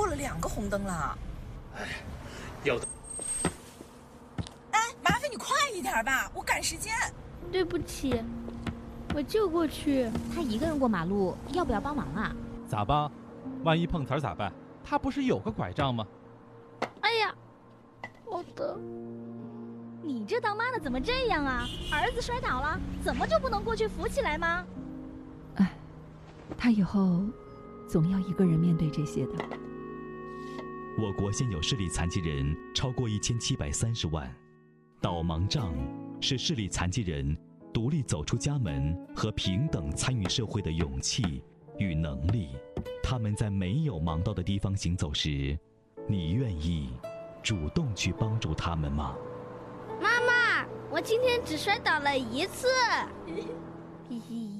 过了2个红灯了。 哎，有的。 哎，麻烦你快一点吧，我赶时间。 对不起，我就过去。 他一个人过马路，要不要帮忙啊？ 咋办？万一碰瓷儿咋办？他不是有个拐杖吗？ 哎呀，好的。 你这当妈的怎么这样啊？儿子摔倒了，怎么就不能过去扶起来吗？ 哎，他以后总要一个人面对这些的。 我国现有视力残疾人超过1730万，导盲杖是视力残疾人独立走出家门和平等参与社会的勇气与能力。他们在没有盲道的地方行走时，你愿意主动去帮助他们吗？ 妈妈，我今天只摔倒了1次。 嘿嘿。